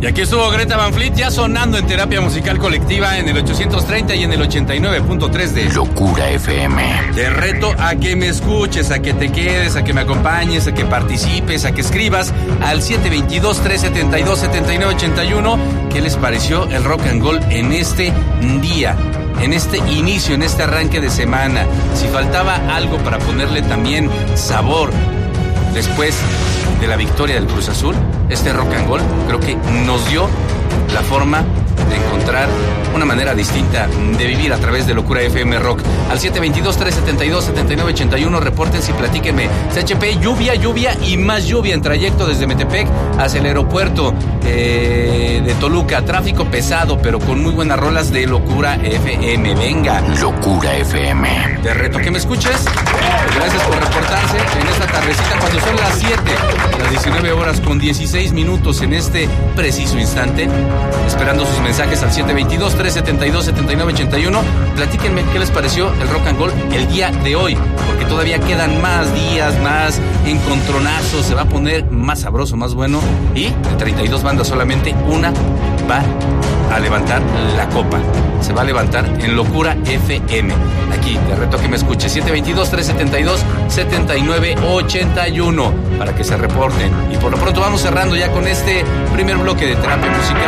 Y aquí estuvo Greta Van Fleet ya sonando en Terapia Musical Colectiva en el 830 y en el 89.3 de Locura FM. Te reto a que me escuches, a que te quedes, a que me acompañes, a que participes, a que escribas al 722-372-7981. ¿Qué les pareció el rock and roll en este día? En este inicio, en este arranque de semana. Si faltaba algo para ponerle también sabor después de la victoria del Cruz Azul, este rock and roll creo que nos dio la forma de encontrar una manera distinta de vivir a través de Locura FM Rock. Al 722-372-7981, repórtense y platíquenme. CHP, lluvia y más lluvia en trayecto desde Metepec hacia el aeropuerto de Toluca. Tráfico pesado, pero con muy buenas rolas de Locura FM. Venga. Locura FM. Te reto que me escuches. Gracias por reportarse en esta tardecita cuando son las 7, las 19 horas con 16 minutos en este preciso instante. Esperando sus mensajes al 722-372-7981. Platíquenme qué les pareció el rock and roll el día de hoy, porque todavía quedan más días, más encontronazos, se va a poner más sabroso, más bueno, y de 32 bandas solamente una va a levantar la copa. Se va a levantar en Locura FM. Aquí te reto que me escuche. 722-372-7981 para que se reporten. Y por lo pronto vamos cerrando ya con este primer bloque de Terapia Musical.